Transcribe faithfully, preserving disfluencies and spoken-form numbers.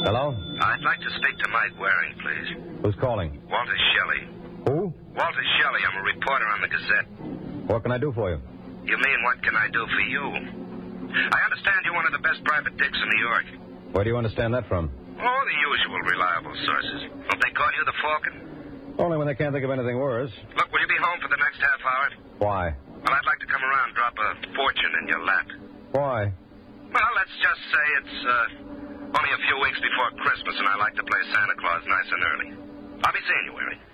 Hello? I'd like to speak to Mike Waring, please. Who's calling? Walter Shelley. Who? Walter Shelley. I'm a reporter on the Gazette. What can I do for you? You mean, what can I do for you? I understand you're one of the best private dicks in New York. Where do you understand that from? Oh, the usual reliable sources. Don't they call you the Falcon? Only when they can't think of anything worse. Look, will you be home for the next half hour? Why? Well, I'd like to come around and drop a fortune in your lap. Why? Well, let's just say it's uh, only a few weeks before Christmas, and I like to play Santa Claus nice and early. I'll be seeing you, Waring.